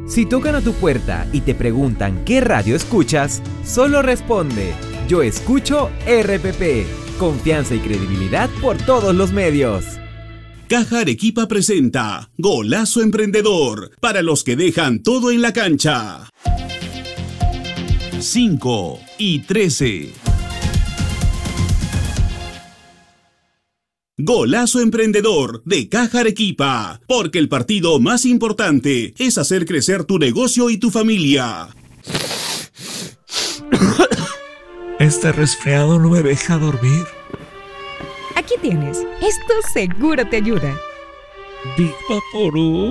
Si tocan a tu puerta y te preguntan qué radio escuchas, solo responde: yo escucho RPP. Confianza y credibilidad por todos los medios. Caja Arequipa presenta Golazo Emprendedor, para los que dejan todo en la cancha. 5 y 13. Golazo Emprendedor de Caja Arequipa, porque el partido más importante es hacer crecer tu negocio y tu familia. Este resfriado no me deja dormir. Aquí tienes. Esto seguro te ayuda. Big Vaporub.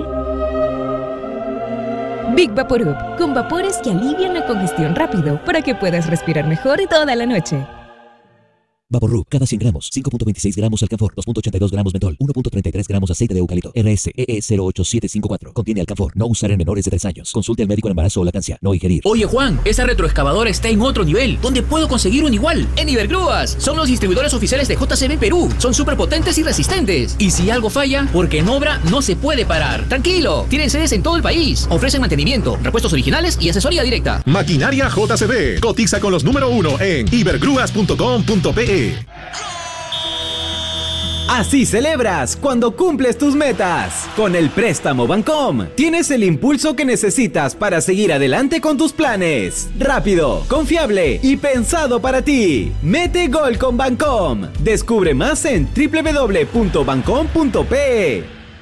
Big Vaporub, con vapores que alivian la congestión rápido para que puedas respirar mejor toda la noche. Vaporub, cada 100 gramos, 5.26 gramos alcanfor, 2.82 gramos mentol, 1.33 gramos aceite de eucalipto, RSEE 08754. Contiene alcanfor, no usar en menores de 3 años. Consulte al médico en embarazo o lactancia, no ingerir. Oye Juan, esa retroexcavadora está en otro nivel. ¿Dónde puedo conseguir un igual? En Ibergrúas. Son los distribuidores oficiales de JCB Perú. Son súper potentes y resistentes. Y si algo falla, porque en obra no se puede parar. Tranquilo, tienen sedes en todo el país. Ofrecen mantenimiento, repuestos originales y asesoría directa. Maquinaria JCB. Cotiza con los número 1 en ibergrúas.com.pe. Así celebras cuando cumples tus metas. Con el préstamo Bancom tienes el impulso que necesitas para seguir adelante con tus planes. Rápido, confiable y pensado para ti. Mete gol con Bancom. Descubre más en www.bancom.pe.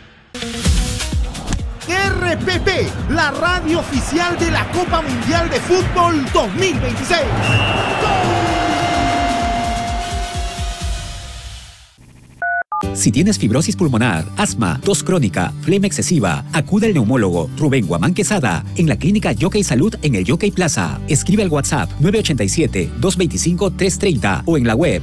RPP, la radio oficial de la Copa Mundial de Fútbol 2026. Si tienes fibrosis pulmonar, asma, tos crónica, flema excesiva, acude al neumólogo Rubén Guamán Quesada en la clínica Yockey Salud en el Yockey Plaza. Escribe al WhatsApp 987-225-330 o en la web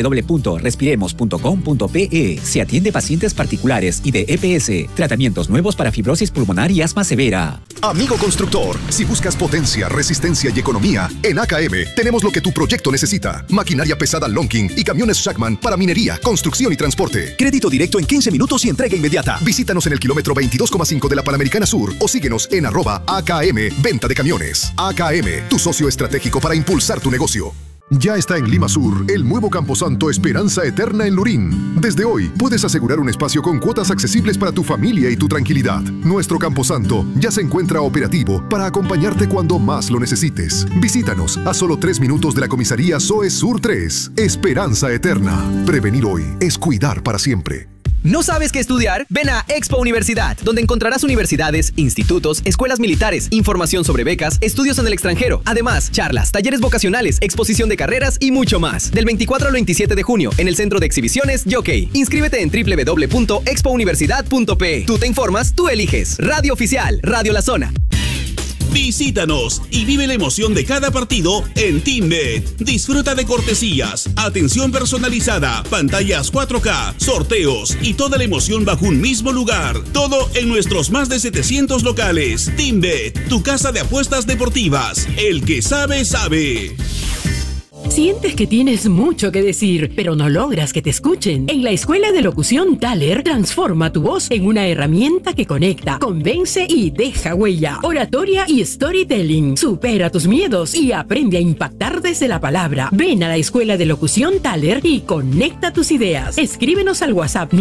www.respiremos.com.pe. Se atiende pacientes particulares y de EPS. Tratamientos nuevos para fibrosis pulmonar y asma severa. Amigo constructor, si buscas potencia, resistencia y economía, en AKM tenemos lo que tu proyecto necesita. Maquinaria pesada Lonking y camiones Shackman para minería, construcción y transporte. Crédito directo en 15 minutos y entrega inmediata. Visítanos en el kilómetro 22,5 de la Panamericana Sur o síguenos en @AKM Venta de Camiones. AKM, tu socio estratégico para impulsar tu negocio. Ya está en Lima Sur el nuevo Camposanto Esperanza Eterna en Lurín. Desde hoy puedes asegurar un espacio con cuotas accesibles para tu familia y tu tranquilidad. Nuestro Camposanto ya se encuentra operativo para acompañarte cuando más lo necesites. Visítanos a solo 3 minutos de la comisaría SOE Sur 3. Esperanza Eterna. Prevenir hoy es cuidar para siempre. ¿No sabes qué estudiar? Ven a Expo Universidad, donde encontrarás universidades, institutos, escuelas militares, información sobre becas, estudios en el extranjero, además, charlas, talleres vocacionales, exposición de carreras y mucho más. Del 24 al 27 de junio, en el Centro de Exhibiciones Yockey. Inscríbete en www.expouniversidad.pe. Tú te informas, tú eliges. Radio Oficial, Radio La Zona. Visítanos y vive la emoción de cada partido en TeamBet. Disfruta de cortesías, atención personalizada, pantallas 4K, sorteos y toda la emoción bajo un mismo lugar. Todo en nuestros más de 700 locales. TeamBet, tu casa de apuestas deportivas. El que sabe, sabe. ¿Sientes que tienes mucho que decir, pero no logras que te escuchen? En la Escuela de Locución Thaler, transforma tu voz en una herramienta que conecta, convence y deja huella. Oratoria y storytelling. Supera tus miedos y aprende a impactar desde la palabra. Ven a la Escuela de Locución Thaler y conecta tus ideas. Escríbenos al WhatsApp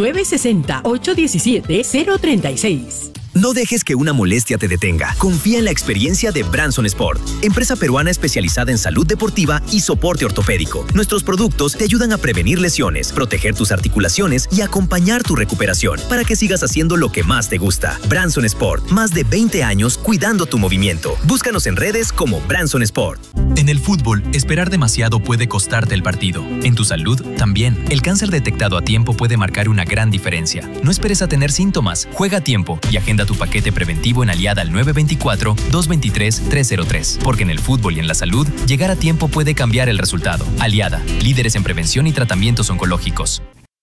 960-817-036. No dejes que una molestia te detenga. Confía en la experiencia de Branson Sport, empresa peruana especializada en salud deportiva y soporte ortopédico. Nuestros productos te ayudan a prevenir lesiones, proteger tus articulaciones y acompañar tu recuperación para que sigas haciendo lo que más te gusta. Branson Sport, más de 20 años cuidando tu movimiento. Búscanos en redes como Branson Sport. En el fútbol, esperar demasiado puede costarte el partido. En tu salud, también. El cáncer detectado a tiempo puede marcar una gran diferencia. No esperes a tener síntomas. Juega a tiempo y agenda tu paquete preventivo en Aliada al 924-223-303. Porque en el fútbol y en la salud, llegar a tiempo puede cambiar el resultado. Aliada, líderes en prevención y tratamientos oncológicos.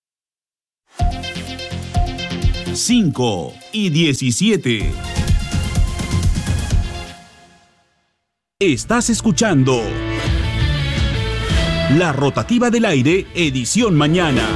5 y 17. Estás escuchando La Rotativa del Aire, edición mañana.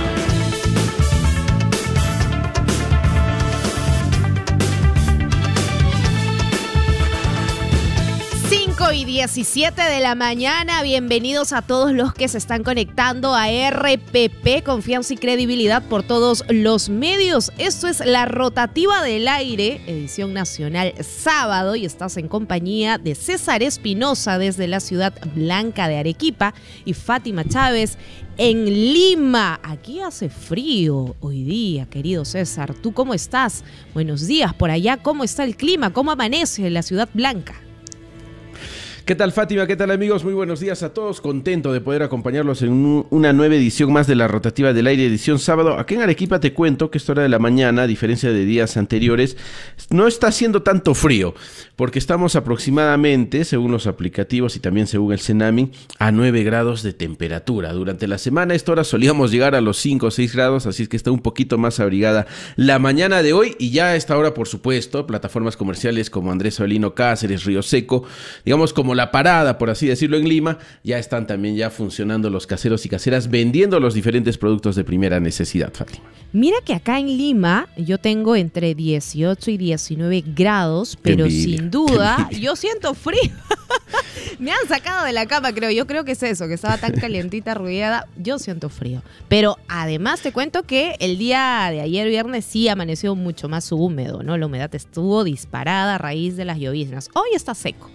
8:17 de la mañana, bienvenidos a todos los que se están conectando a RPP, confianza y credibilidad por todos los medios. Esto es La Rotativa del Aire, edición nacional sábado, y estás en compañía de César Espinosa desde la ciudad blanca de Arequipa y Fátima Chávez en Lima. Aquí hace frío hoy día, querido César. ¿Tú cómo estás? Buenos días por allá. ¿Cómo está el clima? ¿Cómo amanece en la ciudad blanca? ¿Qué tal, Fátima? ¿Qué tal, amigos? Muy buenos días a todos. Contento de poder acompañarlos en una nueva edición más de La Rotativa del Aire, edición sábado. Aquí en Arequipa te cuento que esta hora de la mañana, a diferencia de días anteriores, no está haciendo tanto frío, porque estamos aproximadamente, según los aplicativos y también según el Cenami, a 9 grados de temperatura. Durante la semana a esta hora solíamos llegar a los 5 o 6 grados, así es que está un poquito más abrigada la mañana de hoy. Y ya a esta hora, por supuesto, plataformas comerciales como Andrés Avelino Cáceres, Río Seco, digamos como la parada, por así decirlo, en Lima, ya están también ya funcionando los caseros y caseras vendiendo los diferentes productos de primera necesidad, Fátima. Mira que acá en Lima yo tengo entre 18 y 19 grados, pero sin duda yo siento frío. Me han sacado de la cama, creo. Yo creo que es eso, que estaba tan calientita, arrullada. Yo siento frío. Pero además te cuento que el día de ayer viernes sí amaneció mucho más húmedo, ¿no? La humedad estuvo disparada a raíz de las lloviznas. Hoy está seco.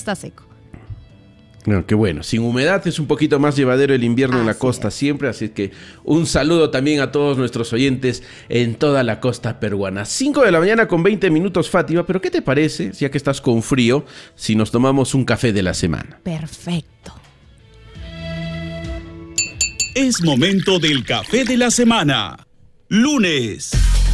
No, qué bueno. Sin humedad es un poquito más llevadero el invierno en la costa siempre, así que un saludo también a todos nuestros oyentes en toda la costa peruana. 5 de la mañana con 20 minutos, Fátima, pero ¿qué te parece, ya que estás con frío, si nos tomamos un café de la semana? Perfecto. Es momento del café de la semana. Lunes.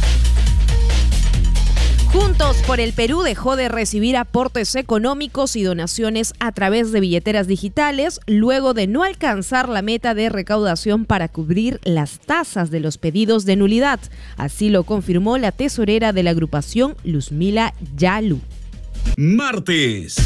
Juntos por el Perú dejó de recibir aportes económicos y donaciones a través de billeteras digitales luego de no alcanzar la meta de recaudación para cubrir las tasas de los pedidos de nulidad. Así lo confirmó la tesorera de la agrupación, Luzmila Yalu. Martes.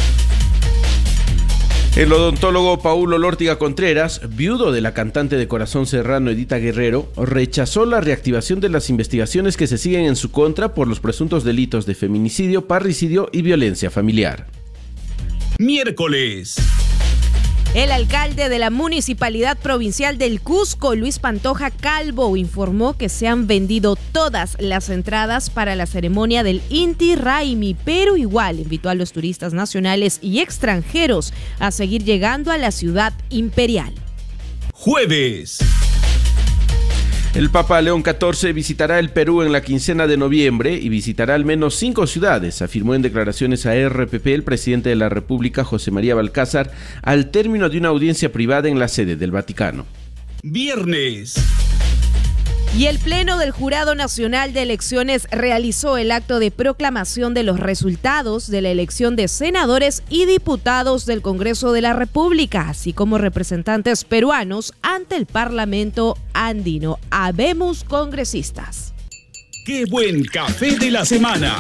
El odontólogo Paulo Lórtiga Contreras, viudo de la cantante de corazón serrano Edita Guerrero, rechazó la reactivación de las investigaciones que se siguen en su contra por los presuntos delitos de feminicidio, parricidio y violencia familiar. Miércoles. El alcalde de la Municipalidad Provincial del Cusco, Luis Pantoja Calvo, informó que se han vendido todas las entradas para la ceremonia del Inti Raymi, pero igual invitó a los turistas nacionales y extranjeros a seguir llegando a la ciudad imperial. Jueves. El Papa León XIV visitará el Perú en la quincena de noviembre y visitará al menos 5 ciudades, afirmó en declaraciones a RPP el presidente de la República, José María Balcázar, al término de una audiencia privada en la sede del Vaticano. Viernes. Y el Pleno del Jurado Nacional de Elecciones realizó el acto de proclamación de los resultados de la elección de senadores y diputados del Congreso de la República, así como representantes peruanos ante el Parlamento andino. Habemos congresistas. ¡Qué buen café de la semana!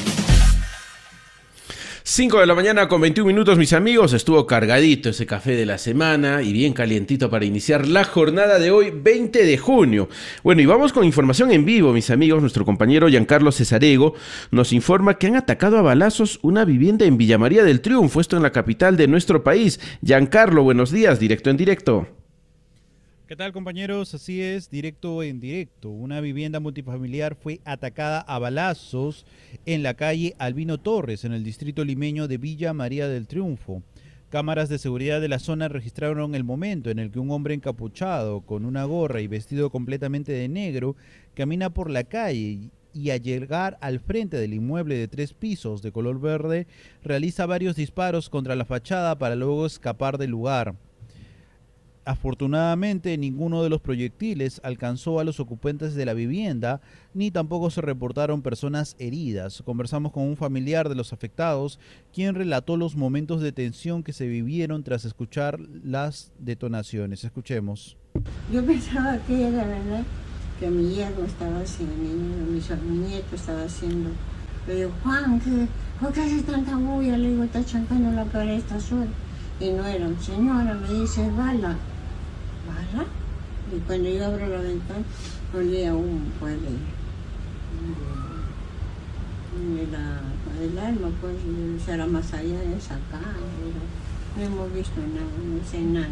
5 de la mañana con 21 minutos, mis amigos. Estuvo cargadito ese café de la semana y bien calientito para iniciar la jornada de hoy, 20 de junio. Bueno, y vamos con información en vivo, mis amigos. Nuestro compañero Giancarlo Cesarego nos informa que han atacado a balazos una vivienda en Villa María del Triunfo, esto en la capital de nuestro país. Giancarlo, buenos días, directo en directo. ¿Qué tal, compañeros? Así es, directo en directo. Una vivienda multifamiliar fue atacada a balazos en la calle Albino Torres, en el distrito limeño de Villa María del Triunfo. Cámaras de seguridad de la zona registraron el momento en el que un hombre encapuchado, con una gorra y vestido completamente de negro, camina por la calle y al llegar al frente del inmueble de 3 pisos de color verde, realiza varios disparos contra la fachada para luego escapar del lugar. Afortunadamente, ninguno de los proyectiles alcanzó a los ocupantes de la vivienda, ni tampoco se reportaron personas heridas. Conversamos con un familiar de los afectados, quien relató los momentos de tensión que se vivieron tras escuchar las detonaciones. Escuchemos. Yo pensaba que era verdad, que mi yerno estaba haciendo, mi nieto estaba haciendo. Le digo, Juan, ¿por qué hace tanta bulla? Le digo, está chancando la cara de esta suerte. Y no era, señora, me dice, bala. ¿Bala? Y cuando yo abro la ventana, olía un pueblo el alma, pues será más allá de esa acá, no hemos visto nada, no sé nada.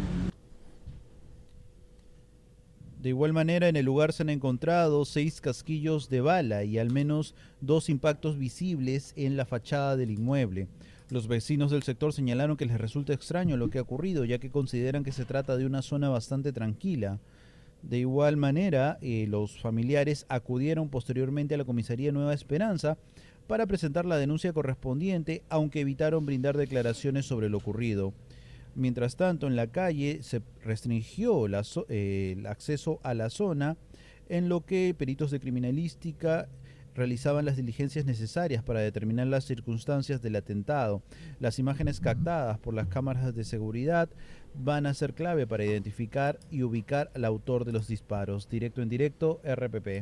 De igual manera, en el lugar se han encontrado 6 casquillos de bala y al menos 2 impactos visibles en la fachada del inmueble. Los vecinos del sector señalaron que les resulta extraño lo que ha ocurrido, ya que consideran que se trata de una zona bastante tranquila. De igual manera, los familiares acudieron posteriormente a la comisaría Nueva Esperanza para presentar la denuncia correspondiente, aunque evitaron brindar declaraciones sobre lo ocurrido. Mientras tanto, en la calle se restringió el acceso a la zona, en lo que peritos de criminalística realizaban las diligencias necesarias para determinar las circunstancias del atentado. Las imágenes captadas por las cámaras de seguridad van a ser clave para identificar y ubicar al autor de los disparos. Directo en directo, RPP.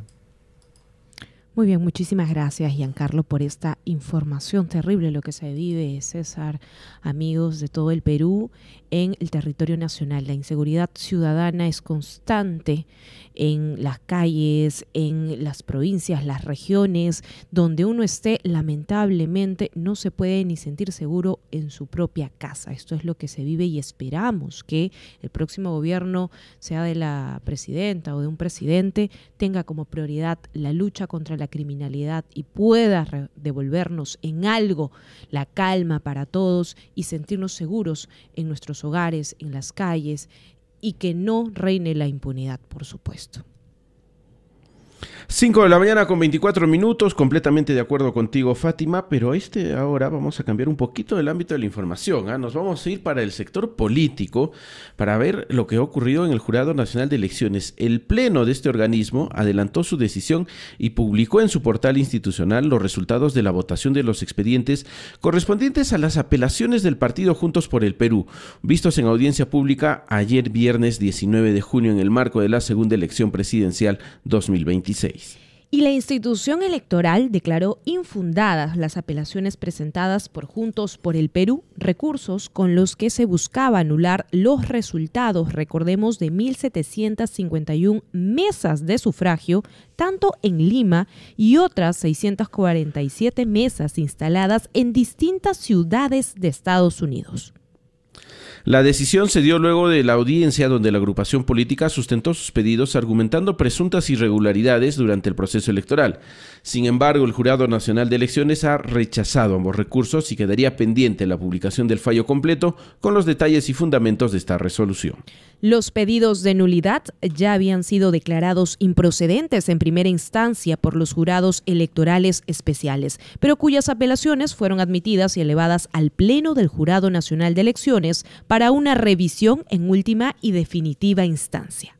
Muy bien, muchísimas gracias, Giancarlo, por esta información terrible, lo que se vive, César, amigos de todo el Perú, en el territorio nacional. La inseguridad ciudadana es constante en las calles, en las provincias, las regiones, donde uno esté, lamentablemente, no se puede ni sentir seguro en su propia casa. Esto es lo que se vive y esperamos que el próximo gobierno, sea de la presidenta o de un presidente, tenga como prioridad la lucha contra la criminalidad y pueda devolvernos en algo la calma para todos y sentirnos seguros en nuestros hogares, en las calles, y que no reine la impunidad, por supuesto. 5 de la mañana con 24 minutos, completamente de acuerdo contigo, Fátima, pero ahora vamos a cambiar un poquito el ámbito de la información. Nos vamos a ir para el sector político para ver lo que ha ocurrido en el Jurado Nacional de Elecciones. El pleno de este organismo adelantó su decisión y publicó en su portal institucional los resultados de la votación de los expedientes correspondientes a las apelaciones del partido Juntos por el Perú, vistos en audiencia pública ayer viernes 19 de junio en el marco de la segunda elección presidencial 2026. Y la institución electoral declaró infundadas las apelaciones presentadas por Juntos por el Perú, recursos con los que se buscaba anular los resultados, recordemos, de 1.751 mesas de sufragio, tanto en Lima y otras 647 mesas instaladas en distintas ciudades de Estados Unidos. La decisión se dio luego de la audiencia donde la agrupación política sustentó sus pedidos argumentando presuntas irregularidades durante el proceso electoral. Sin embargo, el Jurado Nacional de Elecciones ha rechazado ambos recursos y quedaría pendiente la publicación del fallo completo con los detalles y fundamentos de esta resolución. Los pedidos de nulidad ya habían sido declarados improcedentes en primera instancia por los jurados electorales especiales, pero cuyas apelaciones fueron admitidas y elevadas al Pleno del Jurado Nacional de Elecciones para una revisión en última y definitiva instancia.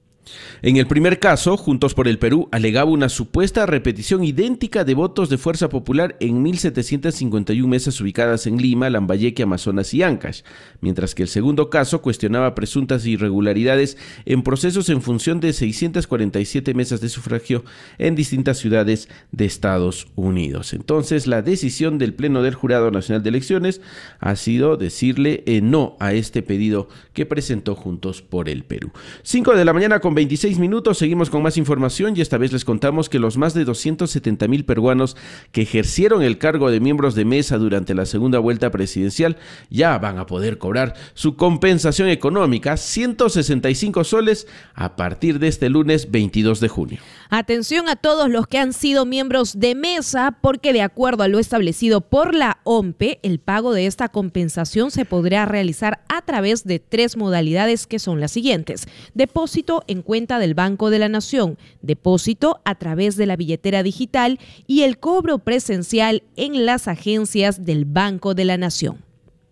En el primer caso, Juntos por el Perú alegaba una supuesta repetición idéntica de votos de Fuerza Popular en 1.751 mesas ubicadas en Lima, Lambayeque, Amazonas y Ancash, mientras que el segundo caso cuestionaba presuntas irregularidades en procesos en función de 647 mesas de sufragio en distintas ciudades de Estados Unidos. Entonces, la decisión del Pleno del Jurado Nacional de Elecciones ha sido decirle no a este pedido que presentó Juntos por el Perú. 5 de la mañana con 26 minutos, seguimos con más información y esta vez les contamos que los más de 270,000 peruanos que ejercieron el cargo de miembros de mesa durante la segunda vuelta presidencial ya van a poder cobrar su compensación económica, 165 soles, a partir de este lunes 22 de junio. Atención a todos los que han sido miembros de mesa, porque de acuerdo a lo establecido por la OMPE, el pago de esta compensación se podrá realizar a través de 3 modalidades que son las siguientes: depósito en cuenta del Banco de la Nación, depósito a través de la billetera digital y el cobro presencial en las agencias del Banco de la Nación.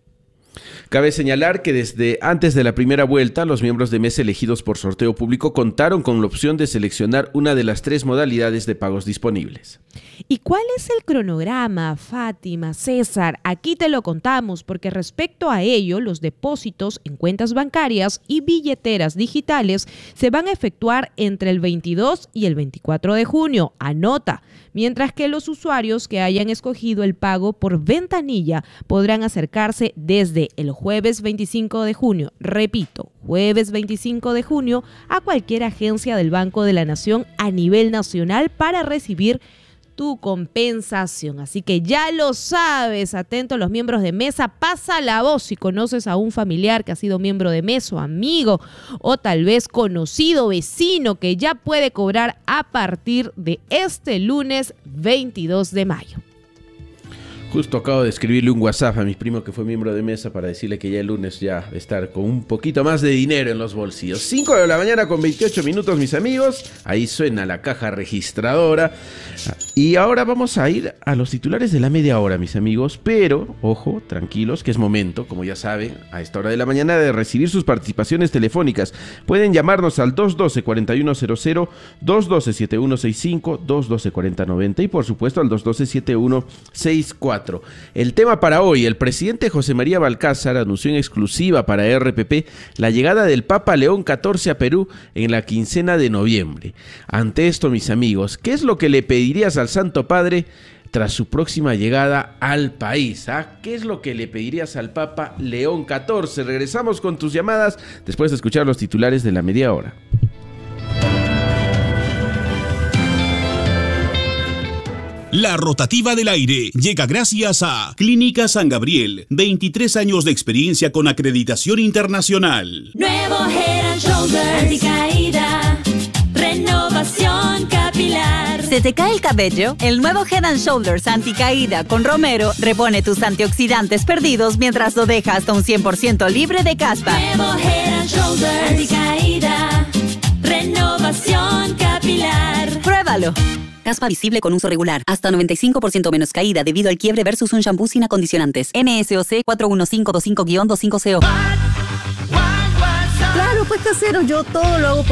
Cabe señalar que desde antes de la primera vuelta, los miembros de mesa elegidos por sorteo público contaron con la opción de seleccionar una de las 3 modalidades de pagos disponibles. ¿Y cuál es el cronograma, Fátima, César? Aquí te lo contamos, porque respecto a ello, los depósitos en cuentas bancarias y billeteras digitales se van a efectuar entre el 22 y el 24 de junio. Anota. Mientras que los usuarios que hayan escogido el pago por ventanilla podrán acercarse desde el jueves 25 de junio, repito, jueves 25 de junio, a cualquier agencia del Banco de la Nación a nivel nacional para recibir tu compensación. Así que ya lo sabes, atentos los miembros de mesa, pasa la voz si conoces a un familiar que ha sido miembro de mesa o amigo o tal vez conocido vecino que ya puede cobrar a partir de este lunes 22 de mayo. Justo acabo de escribirle un WhatsApp a mi primo que fue miembro de mesa para decirle que ya el lunes ya va a estar con un poquito más de dinero en los bolsillos. 5 de la mañana con 28 minutos, mis amigos. Ahí suena la caja registradora. Y ahora vamos a ir a los titulares de la media hora, mis amigos. Pero, ojo, tranquilos, que es momento, como ya saben, a esta hora de la mañana de recibir sus participaciones telefónicas. Pueden llamarnos al 212-4100, 212-7165, 212-4090 y por supuesto al 212-7164. El tema para hoy: el presidente José María Balcázar anunció en exclusiva para RPP la llegada del Papa León XIV a Perú en la quincena de noviembre. Ante esto, mis amigos, ¿qué es lo que le pedirías al Santo Padre tras su próxima llegada al país? ¿Qué es lo que le pedirías al Papa León XIV? Regresamos con tus llamadas después de escuchar los titulares de la media hora. La rotativa del aire llega gracias a Clínica San Gabriel, 23 años de experiencia con acreditación internacional. Nuevo Head and Shoulders, anticaída, renovación capilar. ¿Se te cae el cabello? El nuevo Head and Shoulders anticaída con Romero repone tus antioxidantes perdidos mientras lo deja hasta un 100% libre de caspa. Nuevo Head and Shoulders, anticaída, renovación capilar. Pruébalo. Caspa visible con uso regular. Hasta 95% menos caída debido al quiebre versus un shampoo sin acondicionantes. NSOC 41525-250. Claro, pues casero, yo todo lo hago